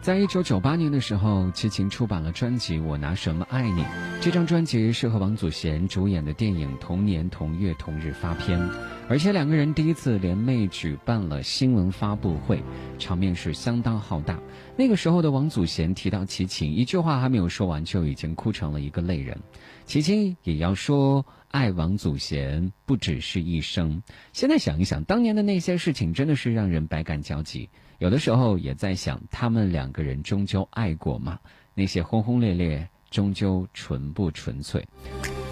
在1998年的时候，齐秦出版了专辑《我拿什么爱你》。这张专辑是和王祖贤主演的电影《同年同月同日》发片，而且两个人第一次联袂举办了新闻发布会，场面是相当浩大。那个时候的王祖贤提到齐秦，一句话还没有说完就已经哭成了一个泪人。齐秦也要说爱王祖贤不只是一生。现在想一想，当年的那些事情真的是让人百感交集。有的时候也在想，他们两个人终究爱过吗？那些轰轰烈烈终究纯不纯粹？